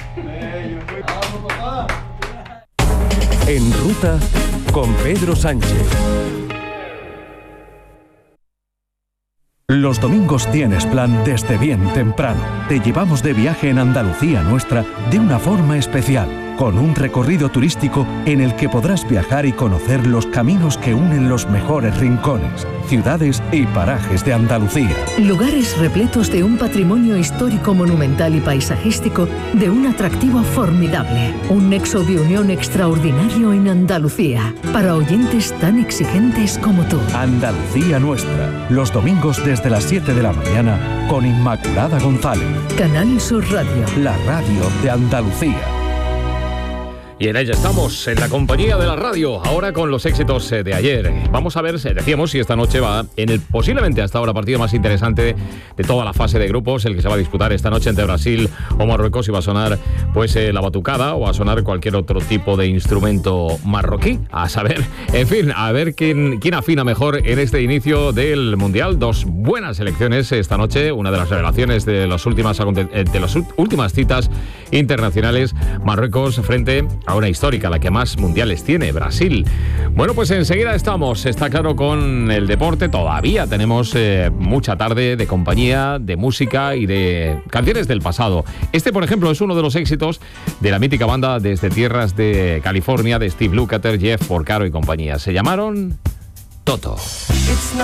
En ruta con Pedro Sánchez. Los domingos tienes plan desde bien temprano. Te llevamos de viaje en Andalucía nuestra de una forma especial, con un recorrido turístico en el que podrás viajar y conocer los caminos que unen los mejores rincones, ciudades y parajes de Andalucía. Lugares repletos de un patrimonio histórico, monumental y paisajístico de un atractivo formidable. Un nexo de unión extraordinario en Andalucía, para oyentes tan exigentes como tú. Andalucía nuestra, los domingos desde las 7 de la mañana con Inmaculada González. Canal Sur Radio. La radio de Andalucía. Y en ella estamos, en la compañía de la radio, ahora con los éxitos de ayer. Vamos a ver, decíamos, si esta noche va en el posiblemente hasta ahora partido más interesante de toda la fase de grupos, el que se va a disputar esta noche entre Brasil o Marruecos, y va a sonar pues la batucada o va a sonar cualquier otro tipo de instrumento marroquí. A saber, en fin, a ver quién afina mejor en este inicio del Mundial. Dos buenas selecciones esta noche, una de las revelaciones de las últimas citas internacionales, Marruecos frente a una histórica, la que más mundiales tiene, Brasil. Bueno, pues enseguida está claro, con el deporte. Todavía tenemos mucha tarde de compañía, de música y de canciones del pasado. Este, por ejemplo, es uno de los éxitos de la mítica banda desde tierras de California, de Steve Lukather, Jeff Porcaro y compañía. Se llamaron Toto.